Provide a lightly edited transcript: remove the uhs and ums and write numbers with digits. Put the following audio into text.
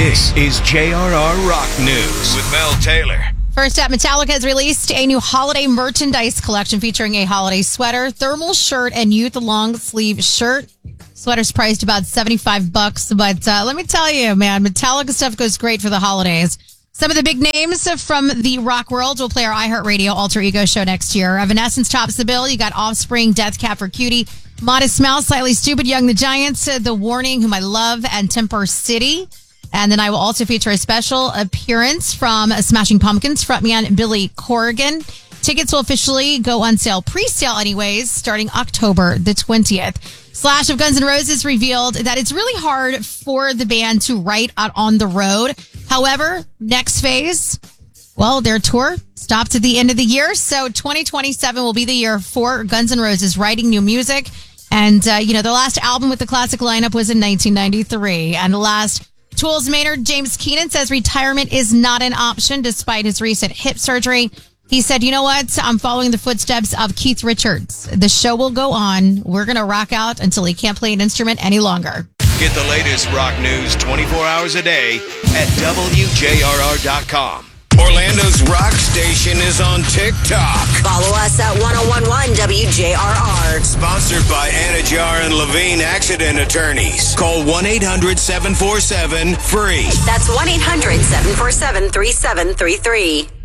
This is JRR Rock News with Mel Taylor. First up, Metallica has released a new holiday merchandise collection featuring a holiday sweater, thermal shirt, and youth long sleeve shirt. Sweater's priced about $75, but let me tell you, man, Metallica stuff goes great for the holidays. Some of the big names from the rock world will play our iHeartRadio Alter Ego show next year. Evanescence tops the bill. You got Offspring, Death Cab for Cutie, Modest Mouse, Slightly Stoopid, Young the Giants, The Warning, whom I love, and Temper City. And then I will also feature a special appearance from Smashing Pumpkins frontman Billy Corgan. Tickets will officially go on sale, pre-sale anyways, starting October the 20th. Slash of Guns N' Roses revealed that it's really hard for the band to write out on the road. However, next phase, well, their tour stops at the end of the year. So 2027 will be the year for Guns N' Roses writing new music. And, the last album with the classic lineup was in 1993. And the last Tool's Maynard James Keenan says retirement is not an option despite his recent hip surgery. He said, you know what? I'm following the footsteps of Keith Richards. The show will go on. We're going to rock out until he can't play an instrument any longer. Get the latest rock news 24 hours a day at WJRR.com. Orlando's rock station is on TikTok. Follow us at 1011 WJRR. Sponsored by Anajar and Levine Accident Attorneys. Call 1-800-747-FREE. That's 1-800-747-3733.